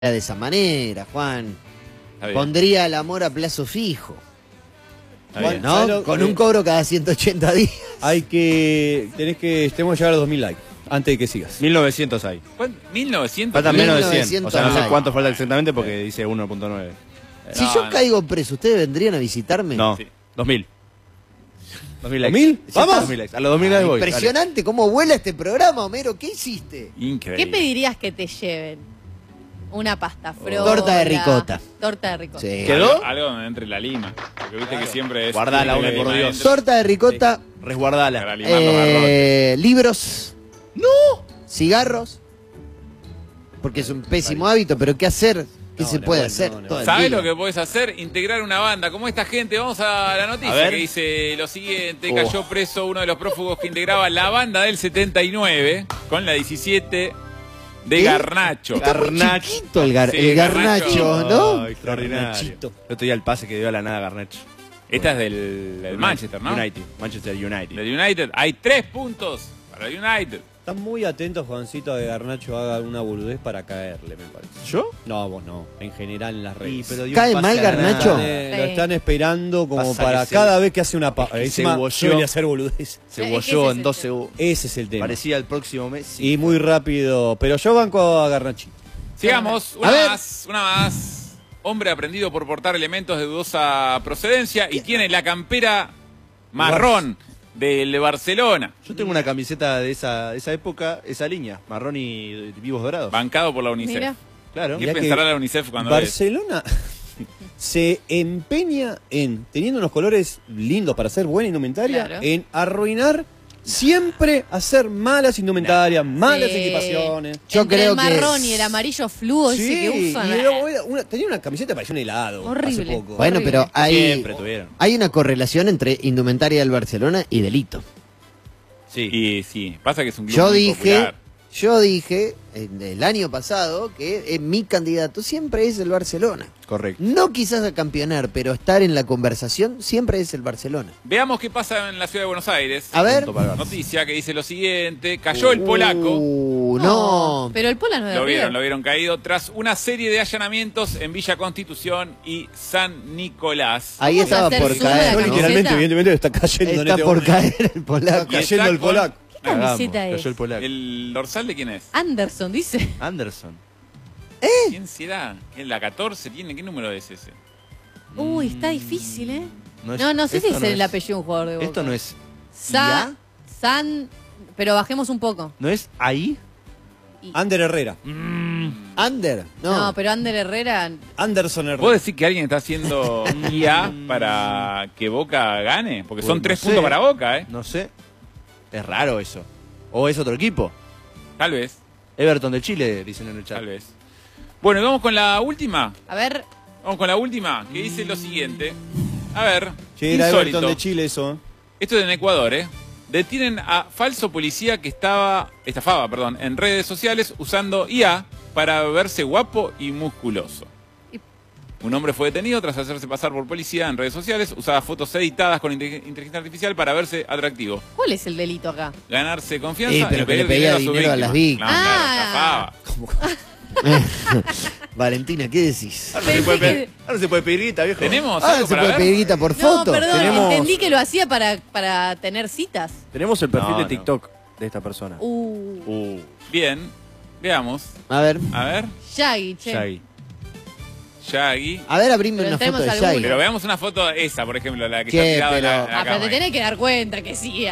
de esa manera, Juan. Pondría el amor a plazo fijo. Juan, ¿no? Con un cobro cada 180 días. Tenemos que llegar a los 2000 likes antes de que sigas. 1900 hay. ¿1900? Faltan menos de 100. 1900 O sea, no sé likes. cuánto falta exactamente porque dice 1.9. Si yo caigo preso, ¿ustedes vendrían a visitarme? No, Sí. 2000. 2000 likes. ¿2000? Sí, ¿Vamos? 2000 likes. A los 2000 likes voy. Impresionante cómo vuela este programa, Homero. ¿Qué hiciste? Increíble. ¿Qué pedirías que te lleven? Una pasta frola. Torta de ricota. Torta de ricota. Sí. ¿Quedó? Algo donde entre la lima. Porque viste que siempre es. Guardala, una por lima Dios. adentro Torta de ricota, para Resguardala. limar los garrotes. libros. ¡No! Cigarros. Porque es un pésimo hábito, pero ¿qué hacer? ¿Qué se puede hacer? Todo el ¿Sabés día? lo que podés hacer? Integrar una banda. Como esta gente, vamos a la noticia A ver. que dice lo siguiente. Cayó preso uno de los prófugos que integraba la banda del 79 con la 17 de ¿Qué? Garnacho. Está muy Garnacho. chiquito el, Sí, el garnacho, Garnacho. ¿no? Extraordinario. Garnachito. El otro día el pase que dio a la nada Garnacho. Esta es del Manchester, ¿no? United. Manchester United. Del United. Hay 3 puntos para el United. Están muy atentos, Juancito, a que Garnacho haga una boludez para caerle, me parece. ¿Yo? No, vos no. En general en las redes. pero dio ¿Cae un pase mal a la Garnacho? nada. Lo están esperando como Pasa para que se- cada vez que hace una que encima se bolló. suele hacer boludez. Se Es que bolló ese en es 2 el segundos. Ese es el tema. Parecía el próximo mes. Sí. Y muy rápido. Pero yo banco a Garnachito. Sigamos, A ver. una más. Hombre aprendido por portar elementos de dudosa procedencia y tiene la campera marrón del Barcelona, Yo tengo una camiseta de esa época, esa línea, marrón y vivos dorados. bancado por la UNICEF. Mira. Claro. ¿Qué Mirá que pensará la UNICEF cuando ve? Barcelona se empeña en, teniendo unos colores lindos para hacer buena indumentaria, Claro. en arruinar siempre, hacer malas indumentarias, malas Sí. equipaciones. Yo Entre creo el que marrón es- y el amarillo fluo ese que usan. y luego tenía una camiseta que parecía un helado Horrible. hace poco. Bueno, Horrible. pero Siempre tuvieron. hay una correlación entre indumentaria del Barcelona y delito. Sí. Y sí, pasa que es un club Yo muy dije, popular. el año pasado que mi candidato siempre es el Barcelona. Correcto. No quizás a campeonar, pero estar en la conversación siempre es el Barcelona. Veamos qué pasa en la ciudad de Buenos Aires. A ver. Punto para Garza. Noticia que dice lo siguiente. Cayó el polaco. No. Pero el Pola no es de Lo River. vieron caído tras una serie de allanamientos en Villa Constitución y San Nicolás. Ahí Vamos a estaba hacer por zoom de caer, la Yo ¿no? camiseta. literalmente, evidentemente, está cayendo en Está este por momento. caer el polaco. Está cayendo el con- polaco. ¿Qué camiseta es? Cayó el polaco. ¿El dorsal de quién es? Anderson, dice. Anderson. ¿Quién será? ¿Es la 14? ¿Qué número es ese? Uy, está difícil, ¿eh? No, es- No sé si esto es no el apellido de un jugador de Boca. Esto no es. San... Pero bajemos un poco. ¿No es ahí? Ander Herrera. Under. No. No, pero Ander Herrera... Anderson Herrera. ¿Puedo decir que alguien está haciendo IA para que Boca gane? Porque son Uy, 3 no puntos sé. para Boca, ¿eh? No sé. Es raro eso. ¿O es otro equipo? Tal vez, Everton de Chile, dicen en el chat. tal vez. Bueno, y vamos con la última. A ver, Vamos con la última, que dice lo siguiente. A ver, Che, era insólito. Everton de Chile eso. Esto es en Ecuador, ¿eh? Detienen a falso policía que estafaba, en redes sociales usando IA para verse guapo y musculoso. Un hombre fue detenido tras hacerse pasar por policía en redes sociales, usaba fotos editadas con inteligencia artificial para verse atractivo, ¿cuál es el delito acá? ganarse confianza pero y que le pedir pedía dinero dinero a su las víctima. víctimas. No, claro, estafaba. Valentina, ¿qué decís? Ahora no se puede pedir guita, viejo. ¿Tenemos Ahora algo se para puede ver? pedir guita por No, foto. perdón, Tenemos- entendí que lo hacía para tener citas. Tenemos el perfil No, de no. TikTok de esta persona. Bien, veamos. A ver. A ver, Shaggy, che. Shaggy. Shaggy. A ver, abrime Pero una entremos foto de al Shaggy. Google. Pero veamos una foto esa, por ejemplo, la que ¿Qué? está tirada en Pero- la Ah, pero te cámara. tenés que dar cuenta que sí.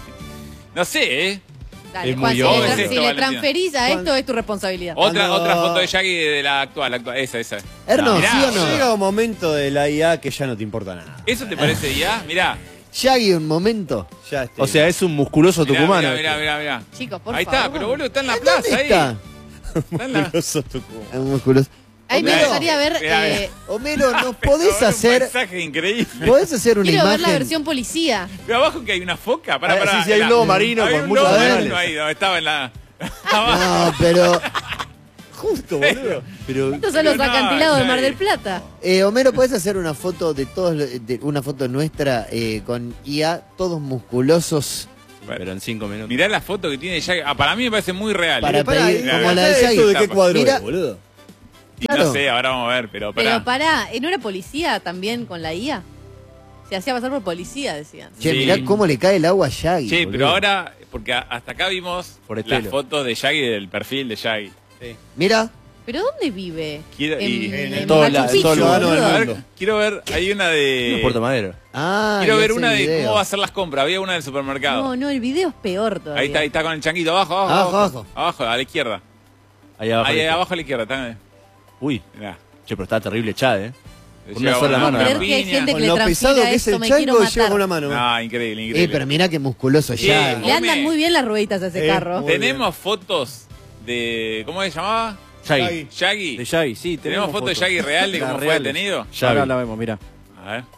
No sé, ¿eh? Dale, Es Juan, muy si, obvio. le, ¿Qué tra- es esto, si le Valentina? transferís a esto es tu responsabilidad. Otra Cuando- foto de Shaggy de la actual, esa. Erno, Mirá, ¿sí o no? Llega un momento de la IA que ya no te importa nada. ¿Eso te parece ya? Mirá. Shaggy, un momento. Ya O sea, es un musculoso tucumano. Mirá. Chicos, por Ahí favor. está, pero boludo, está en la ¿Dónde plaza ahí. está? Está en la- Musculoso Tucumán. Es musculoso. Ahí me Mirá, gustaría ver... mirá. Homero, ¿nos Pero podés un hacer, paisaje increíble. podés hacer una quiero ver la imagen? versión policía. Pero abajo que hay una foca. Pará, Ah, pará. sí, hay un lobo marino Había con un muchos lobo animales. marino ahí, donde estaba en la... abajo. No, pero Justo, boludo. Pero Estos son los No, acantilados de Mar Shaggy. del Plata. Homero, ¿podés hacer una foto de todos, una foto nuestra con IA, todos musculosos? pero en 5 minutos. Mirá la foto que tiene Shaggy. Para mí me parece muy real. Para ¿eh? pedir, Mirá, como mirá. la de ¿Esto Shaggy. de qué cuadro Mira. es, boludo? Y Claro. no sé, ahora vamos a ver, pero pará. Pero pará, ¿no era policía también con la IA? Se hacía pasar por policía, decían. Che, Sí. mirá cómo le cae el agua a Shaggy. Che, boludo. pero ahora, porque hasta acá vimos Por las estilo. fotos de Shaggy, del perfil de Shaggy. Mira, ¿Pero dónde vive? Quiero- y- en todo Machu la- en Picchu, todo lugar del boludo. A ver, mundo. quiero ver, hay una de... Puerto Madero. Quiero y ver ese una de video. cómo va a ser las compras. Había una del supermercado. No, no, el video es peor todavía. Ahí está con el changuito, abajo, Abajo. a la izquierda. Ahí abajo. Ahí abajo a la izquierda, está. Uy, Mirá. che, pero está terrible Chad, ¿eh? Con una Lleva sola mano. ¿Creer que hay piña. gente que Con le lo pesado transpira que es esto? el Me quiero chango, lleva matar. con una mano. No, increíble, increíble. pero mirá qué musculoso Sí. Shaggy. Le andan Come. muy bien las rueditas a ese carro. muy bien. Tenemos fotos de... ¿Cómo se llamaba? Shaggy. Shaggy. De Shaggy, sí. ¿Tenemos fotos de Shaggy real de Las cómo fue reales. detenido? Ahora Shaggy. la vemos, mira. A ver.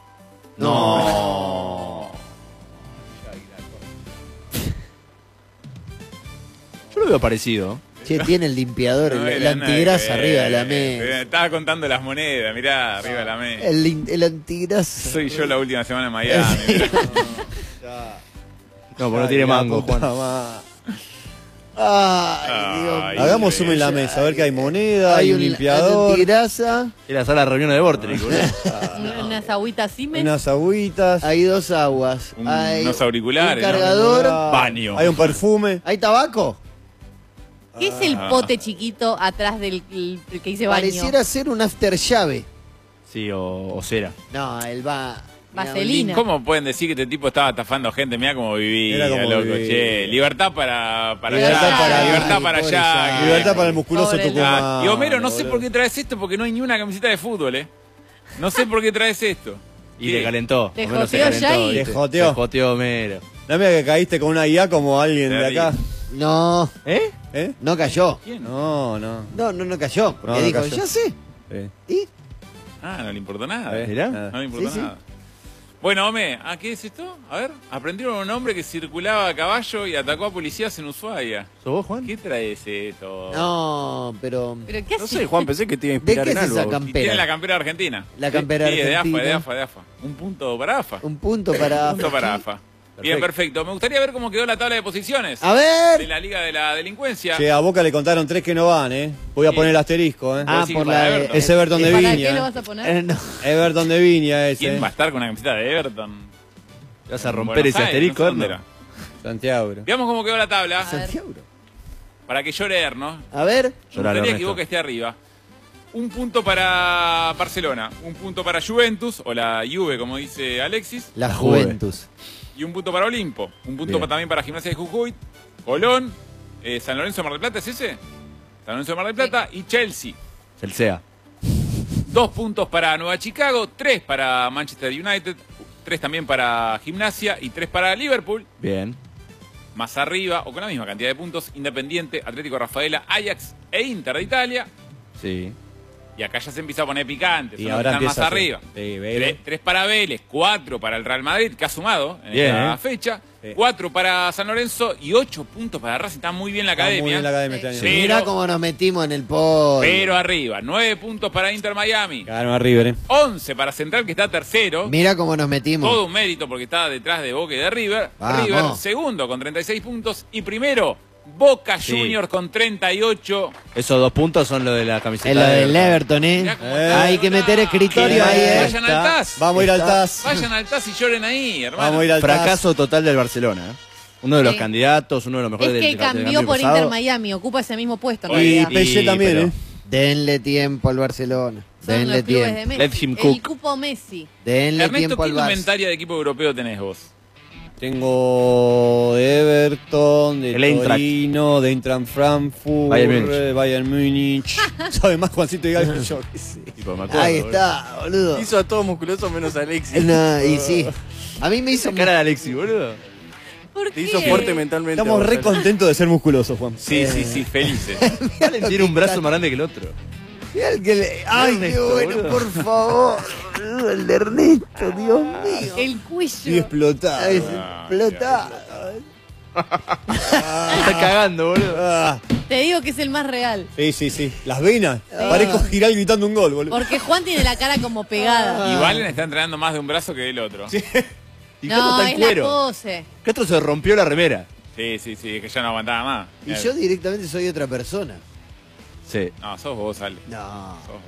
No. Yo lo veo parecido. Che, tiene el limpiador, No el era nada antigrasa que ver. arriba de la mesa. Estaba contando las monedas, mirá, arriba de la mesa. El antigrasa. Soy yo la última semana en Miami. mirá. No, porque no tiene mango, Juan. Ay, Dios Ay, mío. Hagamos zoom en la mesa, a ver que hay moneda, hay un limpiador, antigrasa, Es la sala de reuniones de Vortex, boludo. Unas agüitas Siemens. unas agüitas, hay dos aguas, hay Unos auriculares. un ¿no? cargador, Baño. hay un perfume. hay tabaco. ¿Qué es el pote chiquito atrás del el que dice baño? Pareciera ser un after llave. Sí, o cera. No, él va. Vaselina. ¿Cómo pueden decir que este tipo estaba estafando gente? Mirá cómo vivía, Mirá cómo loco. vivía. Che, libertad para Libertad Shaggy, para- libertad para pobre allá. Shaggy. Libertad para el musculoso Pobre Tucumán. Y Homero, no sé boludo. por qué traes esto porque no hay ni una camiseta de fútbol, No sé por qué traes esto. Y ¿Qué? le calentó. Te Homero se joteó calentó, Shaggy. ¿viste? Te joteó. Se joteó Homero. No me digas que caíste con una IA como alguien de acá. No, ¿Eh? ¿Eh? no cayó. ¿Quién? No. No cayó. Porque No, no dijo, cayó. ya sé. ¿Y? Ah, no le importó nada. Mirá. No le importó Sí, sí. nada. Bueno, Ome, ¿qué es esto? A ver, aprendieron un hombre que circulaba a caballo y atacó a policías en Ushuaia. ¿Sos vos, Juan? ¿Qué traes esto? No, pero. ¿Pero qué No hace? sé, Juan, pensé que te iba a ¿De inspirar qué en es algo. esa Y campera? tiene la campera argentina. La campera Sí, de argentina. AFA. Un punto para AFA. Un punto para. Un punto para AFA. Bien, perfecto. Me gustaría ver cómo quedó la tabla de posiciones A de ver. la Liga de la Delincuencia. Che, a Boca le contaron 3 que no van, Voy a Sí. poner el asterisco, Ah, Sí, por para la. Everton. Es Everton de ¿Para Viña. qué lo vas a poner? No. Everton de Viña ese. ¿Quién va a estar con una camiseta de Everton? Vas a En romper Buenos ese Aires, asterisco, no sé dónde Erno. Santiago. Veamos cómo quedó la tabla. Santiago. Para que llore Erno. A ver. Me Lloralo, gustaría que Ernesto. Boca esté arriba. Un punto para Barcelona, un punto para Juventus, o la Juve, como dice Alexis, La Juve. Juventus. y un punto para Olimpo. Un punto Bien. también para Gimnasia de Jujuy, Colón, San Lorenzo de Mar del Plata, ¿es ese? San Lorenzo de Mar del Plata y Chelsea. El SEA. 2 puntos para Nueva Chicago, 3 para Manchester United, 3 también para Gimnasia y 3 para Liverpool. Bien. Más arriba, o con la misma cantidad de puntos, Independiente, Atlético Rafaela, Ajax e Inter de Italia. Sí. Y acá ya se empieza a poner picante, Y son los que ahora están más empieza a ser- arriba. Sí, Vélez. 3 para Vélez, 4 para el Real Madrid, que ha sumado en Bien, esta ¿eh? fecha. Sí. 4 para San Lorenzo y 8 puntos para Racing. Está muy bien la Está academia. muy bien la academia este Sí. año. Sí. Mirá Pero- cómo nos metimos en el podio. Pero arriba, 9 puntos para Inter Miami. Ganó a River, 11 para Central, que está tercero. Mirá cómo nos metimos. Todo un mérito porque está detrás de Boca y de River. Vamos. River, segundo con 36 puntos. Y primero, Boca Sí. Juniors con 38. Esos 2 puntos son lo de la camiseta. Es lo de del Everton, Mirá cómo Hay está. que meter escritorio ahí, Vayan al TAS. Vamos a ir al TAS. Vayan al TAS y lloren ahí, hermano. Vamos a ir al TAS. Fracaso total del Barcelona. Uno de los Sí. candidatos, uno de los Es mejores que del cambió cambio por pasado. Inter Miami, ocupa ese mismo puesto. en Oye, Y realidad. PSG también, pero- Denle tiempo al Barcelona. Son Denle los clubes de tiempo. Messi. Let him El cook. cupo Messi. Denle Ernesto, tiempo ¿qué al Barça. indumentaria de equipo europeo tenés vos? Tengo de Everton, de El Eintracht. Torino, de Eintracht Frankfurt, Bayern Múnich. Bayern Múnich. ¿Sabe más Juancito y Gallo que yo? qué sé. Tipo, me acuerdo, Ahí boludo. está, boludo. Hizo a todos musculosos menos a Alexis. No, y sí. A mí me hizo. Esa cara de Alexis, boludo. ¿Por Te qué? hizo fuerte mentalmente. Estamos re contentos de ser musculosos, Juan. Sí, felices. Tiene un brazo más grande que el otro. Mirá el que le- Ay, qué Ernesto, bueno, boludo. por favor. Boludo, el de Ernesto, Dios mío. El Y cuello. explotado. Ay, explota. Está cagando, boludo. Ah, Te digo que es el más real. sí. Las venas. Parezco Giral gritando un gol, boludo. Porque Juan tiene la cara como pegada. Y Valen está entrenando más de un brazo que del otro. Sí, Y Cato No, está es en la cuero. pose. Cato se rompió la remera. sí, es que ya no aguantaba más. Y yo directamente soy otra persona. Sí. No, sos vos, Ale. No. Sos